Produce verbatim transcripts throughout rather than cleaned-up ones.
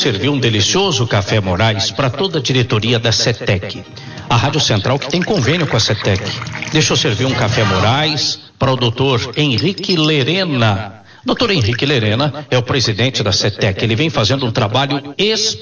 servir um delicioso café Moraes para toda a diretoria da CETEC, a Rádio Central que tem convênio com a CETEC. Deixa eu servir um café Moraes para o doutor Henrique Lerena. Doutor Henrique Lerena é o presidente da CETEC. Ele vem fazendo um trabalho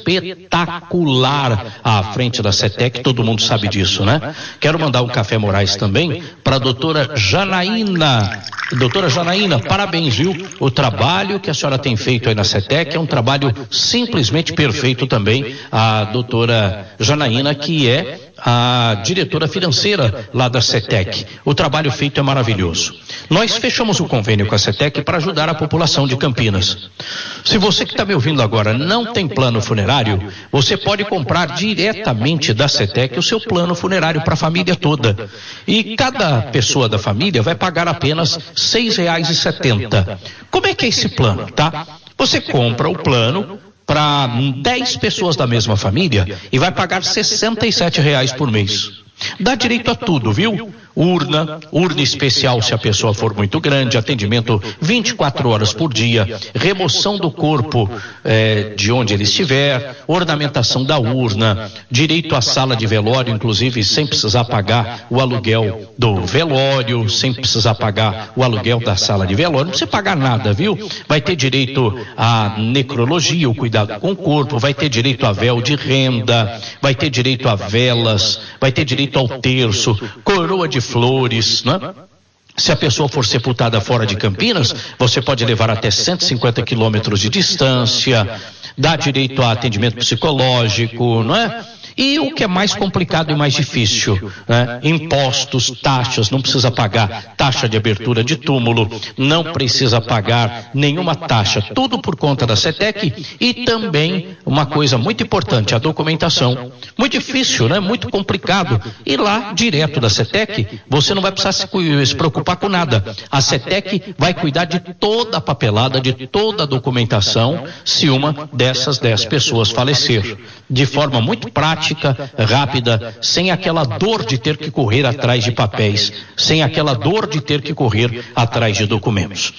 espetacular à frente da CETEC, todo mundo sabe disso, né? Quero mandar um café Moraes também para a doutora Janaína. Doutora Janaína, parabéns, viu? O trabalho que a senhora tem feito aí na CETEC é um trabalho simplesmente perfeito também. A doutora Janaína, que é a diretora financeira lá da CETEC. O trabalho feito é maravilhoso. Nós fechamos o convênio com a CETEC para ajudar a população de Campinas. Se você que está me ouvindo agora não tem plano funerário, você pode comprar diretamente da CETEC o seu plano funerário para a família toda. E cada pessoa da família vai pagar apenas seis reais e setenta centavos. Como é que é esse plano, tá? Você compra o plano para dez pessoas da mesma família e vai pagar sessenta e sete reais por mês. Dá direito a tudo, viu? Urna, urna especial se a pessoa for muito grande, atendimento vinte e quatro horas por dia, remoção do corpo eh, de onde ele estiver, ornamentação da urna, direito à sala de velório, inclusive sem precisar pagar o aluguel do velório, sem precisar pagar o aluguel da sala de velório, não precisa pagar nada, viu? Vai ter direito à necrologia, o cuidado com o corpo, vai ter direito a véu de renda, vai ter direito a velas, vai ter direito ao terço, coroa de flores, né? Se a pessoa for sepultada fora de Campinas, você pode levar até cento e cinquenta quilômetros de distância, dá direito a atendimento psicológico, não é? E o que é mais complicado e mais difícil, né? Impostos, taxas, não precisa pagar taxa de abertura de túmulo, não precisa pagar nenhuma taxa, tudo por conta da CETEC. E também uma coisa muito importante, a documentação. Muito difícil, né? Muito complicado. E lá, direto da CETEC, você não vai precisar se, se preocupar com nada. A CETEC vai cuidar de toda a papelada, de toda a documentação, se uma dessas dez pessoas falecer. De forma muito prática, rápida, sem aquela dor de ter que correr atrás de papéis, sem aquela dor de ter que correr atrás de documentos.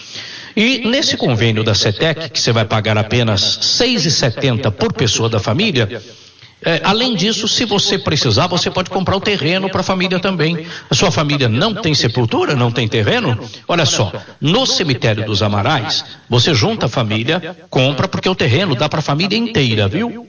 E nesse convênio da CETEC, que você vai pagar apenas seis reais e setenta centavos por pessoa da família, é, além disso, se você precisar, você pode comprar o terreno para a família também. A sua família não tem sepultura, não tem terreno? Olha só, no cemitério dos Amarais, você junta a família, compra, porque o terreno dá para a família inteira, viu?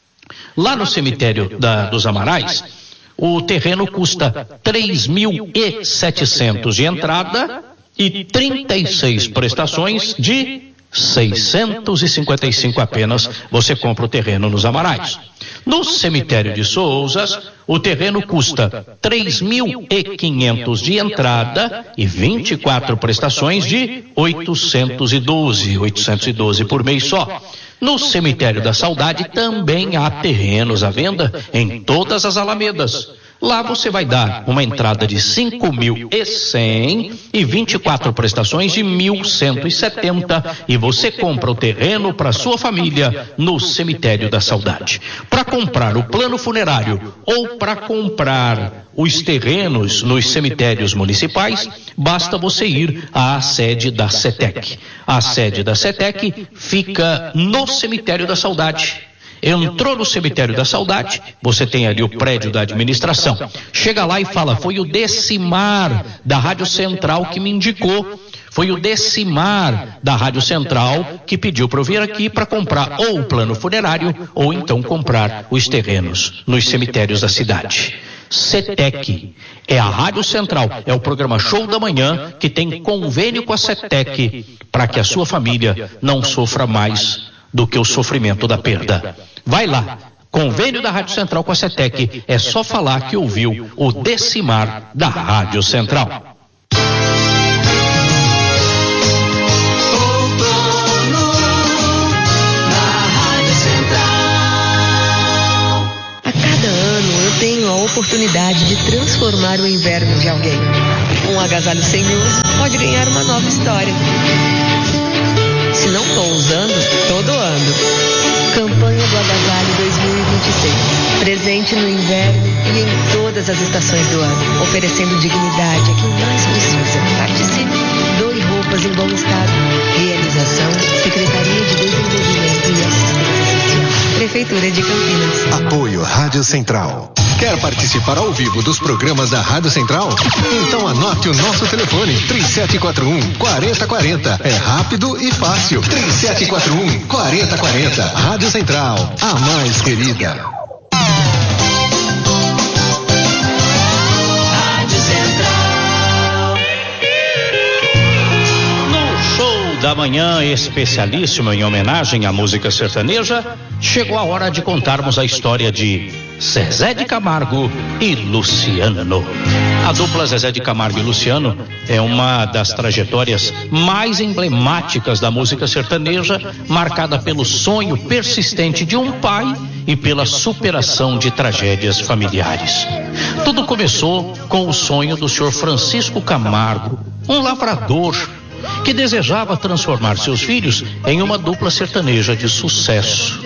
Lá no cemitério da, dos Amarais, o terreno custa três mil e setecentos de entrada e trinta e seis prestações de seiscentos e cinquenta e cinco apenas. Você compra o terreno nos Amarais. No cemitério de Sousas, o terreno custa três mil e quinhentos de entrada e vinte e quatro prestações de oitocentos e doze, oitocentos e doze por mês só. No cemitério da Saudade também há terrenos à venda em todas as alamedas. Lá você vai dar uma entrada de cinco mil e cem e vinte e quatro prestações de mil cento e setenta e você compra o terreno para sua família no cemitério da Saudade. Para comprar o plano funerário ou para comprar os terrenos nos cemitérios municipais, basta você ir à sede da CETEC. A sede da CETEC fica no cemitério da Saudade. Entrou no cemitério da Saudade, você tem ali o prédio da administração. Chega lá e fala, foi o Decimar da Rádio Central que me indicou. Foi o Decimar da Rádio Central que pediu para eu vir aqui para comprar ou o plano funerário ou então comprar os terrenos nos cemitérios da cidade. CETEC é a Rádio Central, é o programa Show da Manhã que tem convênio com a CETEC para que a sua família não sofra mais do que o sofrimento da perda. Vai lá, convênio da Rádio Central com a CETEC, é só falar que ouviu o Decimar da Rádio Central. A cada ano eu tenho a oportunidade de transformar o inverno de alguém. Um agasalho sem uso pode ganhar uma nova história. Se não estou usando, estou doando. Campanha do Agasalho dois mil e vinte e seis. Presente no inverno e em todas as estações do ano. Oferecendo dignidade a quem mais precisa. Participe. Doe roupas em bom estado. Realização: Secretaria de Desenvolvimento e Assistência Social. Prefeitura de Campinas. Apoio Rádio Central. Quer participar ao vivo dos programas da Rádio Central? Então anote o nosso telefone três sete quatro um, quatro zero quatro zero. É rápido e fácil. três sete quatro um, quatro zero quatro zero. Rádio Central, a mais querida. Rádio Central. No show da manhã especialíssimo em homenagem à música sertaneja, chegou a hora de contarmos a história de Zezé de Camargo e Luciano. A dupla Zezé de Camargo e Luciano é uma das trajetórias mais emblemáticas da música sertaneja, marcada pelo sonho persistente de um pai e pela superação de tragédias familiares. Tudo começou com o sonho do senhor Francisco Camargo, um lavrador que desejava transformar seus filhos em uma dupla sertaneja de sucesso.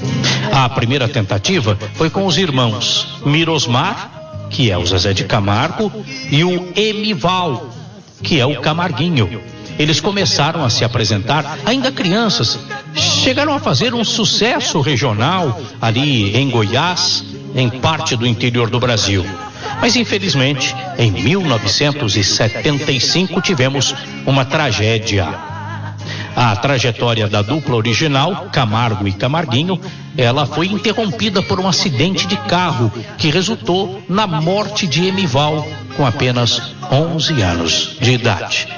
A primeira tentativa foi com os irmãos Mirosmar, que é o Zezé de Camargo, e o Emival, que é o Camarguinho. Eles começaram a se apresentar ainda crianças, chegaram a fazer um sucesso regional ali em Goiás, em parte do interior do Brasil. Mas infelizmente, em mil novecentos e setenta e cinco tivemos uma tragédia. A trajetória da dupla original, Camargo e Camarguinho, ela foi interrompida por um acidente de carro que resultou na morte de Emival com apenas onze anos de idade.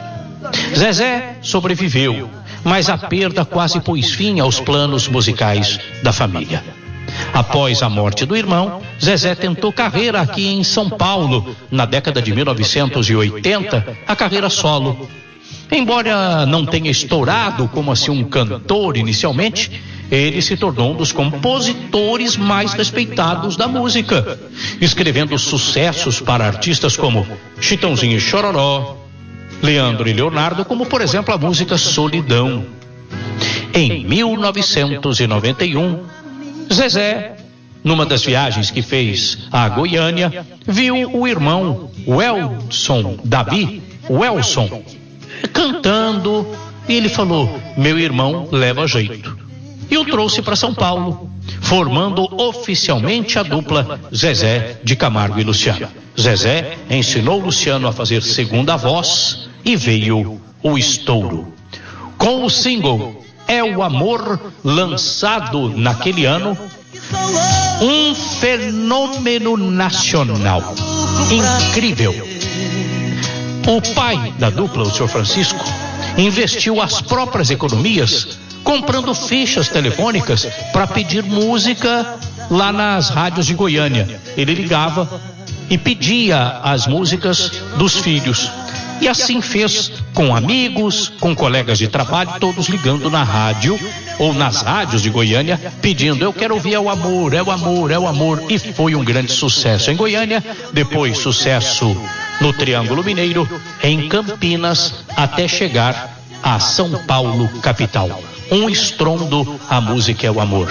Zezé sobreviveu, mas a perda quase pôs fim aos planos musicais da família. Após a morte do irmão, Zezé tentou carreira aqui em São Paulo. Na década de mil novecentos e oitenta, a carreira solo. Embora não tenha estourado como assim um cantor inicialmente, ele se tornou um dos compositores mais respeitados da música, escrevendo sucessos para artistas como Chitãozinho e Chororó, Leandro e Leonardo, como por exemplo a música Solidão. Em mil novecentos e noventa e um, Zezé, numa das viagens que fez a Goiânia, viu o irmão Welson Davi, Welson, cantando, e ele falou: meu irmão leva jeito. E o trouxe para São Paulo, formando oficialmente a dupla Zezé de Camargo e Luciano. Zezé ensinou Luciano a fazer segunda voz e veio o estouro. Com o single É o Amor, lançado naquele ano, um fenômeno nacional incrível. O pai da dupla, o senhor Francisco, investiu as próprias economias comprando fichas telefônicas para pedir música lá nas rádios de Goiânia. Ele ligava e pedia as músicas dos filhos. E assim fez com amigos, com colegas de trabalho, todos ligando na rádio ou nas rádios de Goiânia, pedindo: eu quero ouvir É o Amor, é o Amor, é o Amor. E foi um grande sucesso em Goiânia, depois sucesso no Triângulo Mineiro, em Campinas, até chegar a São Paulo, capital. Um estrondo, a música É o Amor.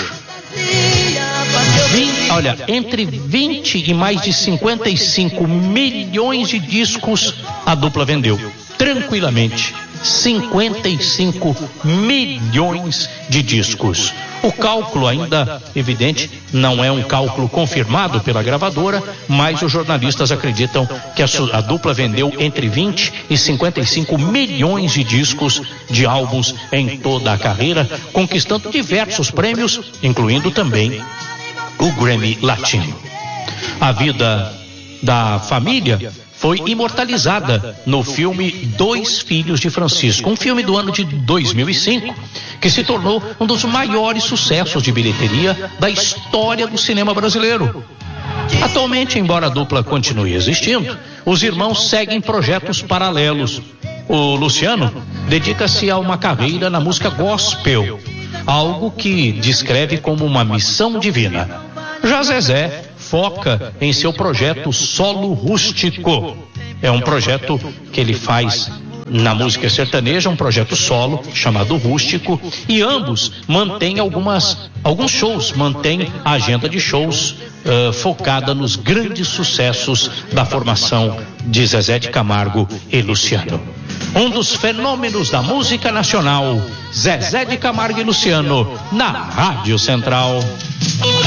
vinte, olha, entre vinte e mais de cinquenta e cinco milhões de discos a dupla vendeu, tranquilamente. cinquenta e cinco milhões de discos. O cálculo, ainda evidente, não é um cálculo confirmado pela gravadora, mas os jornalistas acreditam que a, a dupla vendeu entre vinte e cinquenta e cinco milhões de discos de álbuns em toda a carreira, conquistando diversos prêmios, incluindo também o Grammy Latino. A vida da família foi imortalizada no filme Dois Filhos de Francisco, um filme do ano de dois mil e cinco, que se tornou um dos maiores sucessos de bilheteria da história do cinema brasileiro. Atualmente, embora a dupla continue existindo, os irmãos seguem projetos paralelos. O Luciano dedica-se a uma carreira na música gospel, algo que descreve como uma missão divina. Já Zezé foca em seu projeto Solo Rústico. É um projeto que ele faz na música sertaneja, um projeto solo chamado Rústico, e ambos mantêm algumas, alguns shows, mantêm a agenda de shows uh, focada nos grandes sucessos da formação de Zezé de Camargo e Luciano. Um dos fenômenos da música nacional, Zezé de Camargo e Luciano, na Rádio Central. Central.